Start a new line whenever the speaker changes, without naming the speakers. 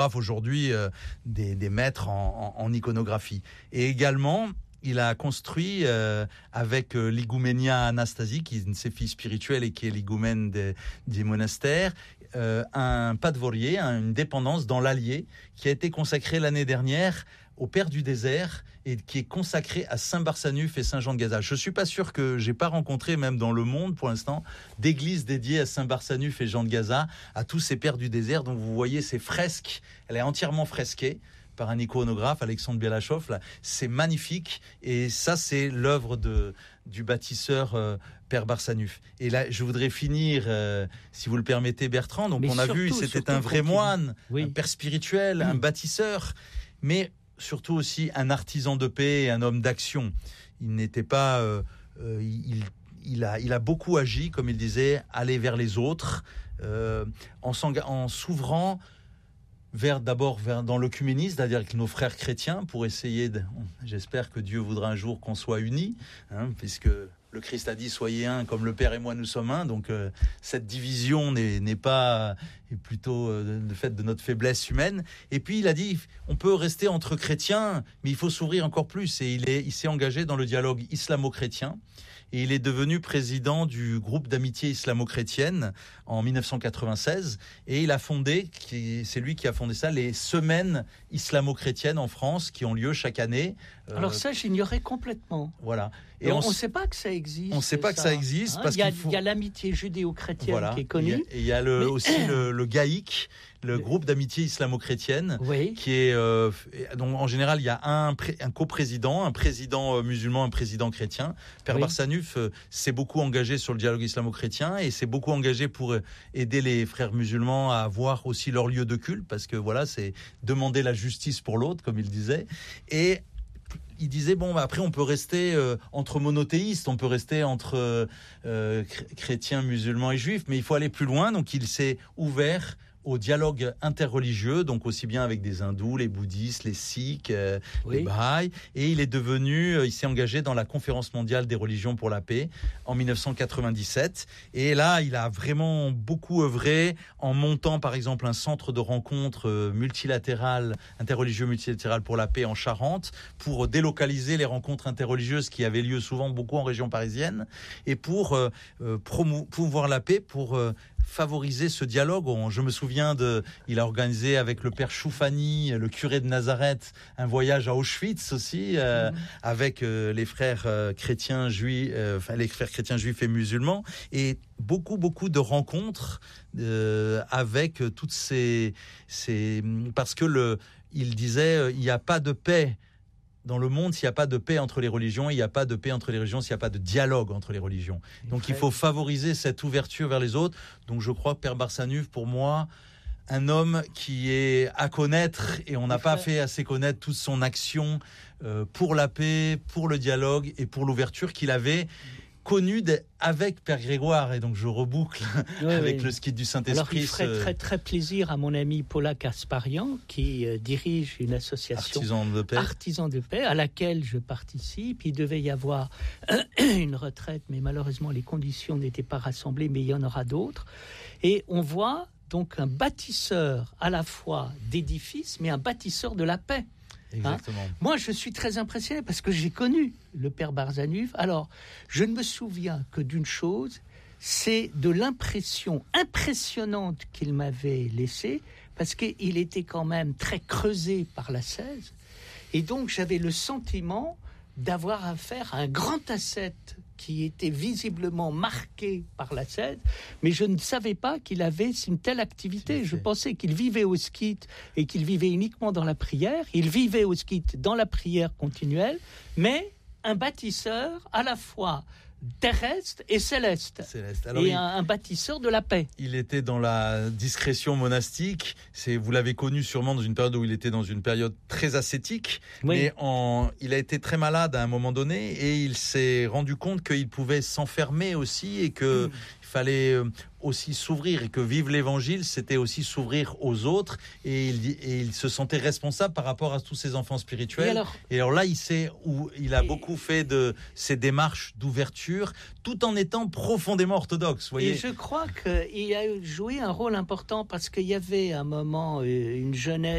aujourd'hui des maîtres en iconographie. Et également, il a construit avec l'Igouménia Anastasie, qui est une de ses filles spirituelles et qui est l'Igoumène des monastères, un padvorier, une dépendance dans l'Allier, qui a été consacré l'année dernière au Père du désert et qui est consacré à Saint Barsanuph et Saint Jean de Gaza. Je suis pas sûr que j'ai pas rencontré, même dans le monde pour l'instant, d'églises dédiées à Saint Barsanuph et Jean de Gaza, à tous ces pères du désert. Donc vous voyez ces fresques, elle est entièrement fresquée par un iconographe, Alexandre Bialachov, là. C'est magnifique, et ça c'est l'œuvre du bâtisseur Père Barsanuph. Et là, je voudrais finir, si vous le permettez, Bertrand. Donc on a vu, c'était un vrai moine, un père spirituel, un bâtisseur, mais surtout aussi un artisan de paix et un homme d'action. Il n'était pas... il a beaucoup agi, comme il disait, aller vers les autres, en s'ouvrant d'abord dans l'œcuménisme, c'est-à-dire avec nos frères chrétiens, pour essayer j'espère que Dieu voudra un jour qu'on soit unis, puisque le Christ a dit soyez un comme le Père et moi nous sommes un. Donc cette division n'est pas, est plutôt le fait de notre faiblesse humaine. Et puis il a dit on peut rester entre chrétiens, mais il faut s'ouvrir encore plus. Et il s'est engagé dans le dialogue islamo-chrétien. Et il est devenu président du groupe d'amitié islamo-chrétienne en 1996. Et il a fondé, c'est lui qui a fondé ça, les semaines islamo-chrétiennes en France qui ont lieu chaque année.
Alors ça, j'ignorais complètement.
Voilà.
Et on ne sait pas que ça existe.
On ne sait pas que ça existe. Parce
il y a l'amitié judéo-chrétienne qui est connue.
Et il y a aussi le GAIC, le groupe d'amitié islamo-chrétienne, qui est... donc en général, il y a un coprésident, un président musulman, un président chrétien. Père Barsanuph s'est beaucoup engagé sur le dialogue islamo-chrétien et s'est beaucoup engagé pour aider les frères musulmans à avoir aussi leur lieu de culte, parce que voilà, c'est demander la justice pour l'autre, comme il disait. Et il disait, après on peut rester entre monothéistes, on peut rester entre chrétiens, musulmans et juifs, mais il faut aller plus loin. Donc il s'est ouvert au dialogue interreligieux, donc aussi bien avec des hindous, les bouddhistes, les sikhs, les baha'is, et il s'est engagé dans la Conférence mondiale des religions pour la paix en 1997, et là il a vraiment beaucoup œuvré en montant par exemple un centre de rencontres multilatéral, interreligieux multilatéral pour la paix en Charente, pour délocaliser les rencontres interreligieuses qui avaient lieu souvent beaucoup en région parisienne, et pour promouvoir la paix, pour favoriser ce dialogue. Je me souviens il a organisé avec le père Choufani, le curé de Nazareth, un voyage à Auschwitz aussi, avec les frères chrétiens juifs, les frères chrétiens juifs et musulmans, et beaucoup de rencontres avec toutes ces parce que il disait il n'y a pas de paix dans le monde s'il n'y a pas de paix entre les religions, il n'y a pas de paix entre les religions s'il n'y a pas de dialogue entre les religions. Donc il faut favoriser cette ouverture vers les autres. Donc je crois que Père Barsanuph, pour moi, un homme qui est à connaître, et on n'a pas fait assez connaître toute son action pour la paix, pour le dialogue et pour l'ouverture qu'il avait connu avec Père Grégoire, et donc je reboucle avec le ski du Saint-Esprit.
Alors il ferait très très plaisir à mon ami Paula Kasparian, qui dirige une association Artisans de paix à laquelle je participe. Il devait y avoir une retraite, mais malheureusement les conditions n'étaient pas rassemblées, mais il y en aura d'autres. Et on voit donc un bâtisseur à la fois d'édifices, mais un bâtisseur de la paix.
Exactement.
Moi, je suis très impressionné parce que j'ai connu le Père Barsanuph. Alors, je ne me souviens que d'une chose, c'est de l'impression impressionnante qu'il m'avait laissée, parce qu'il était quand même très creusé par l'ascèse. Et donc, j'avais le sentiment d'avoir affaire à un grand ascète qui était visiblement marqué par l'ascèse, mais je ne savais pas qu'il avait une telle activité. Je pensais qu'il vivait au skit et qu'il vivait uniquement dans la prière. Il vivait au skit dans la prière continuelle, mais un bâtisseur à la fois terrestre et céleste. Alors et un bâtisseur de la paix.
Il était dans la discrétion monastique. Vous l'avez connu sûrement dans une période où il était dans une période très ascétique. Mais il a été très malade à un moment donné, et il s'est rendu compte qu'il pouvait s'enfermer aussi, et que il fallait aussi s'ouvrir et que vivre l'évangile, c'était aussi s'ouvrir aux autres et il se sentait responsable par rapport à tous ses enfants spirituels. Et alors là, il a beaucoup fait de ces démarches d'ouverture tout en étant profondément orthodoxe. Voyez.
Et je crois qu'il a joué un rôle important parce qu'il y avait à un moment une jeunesse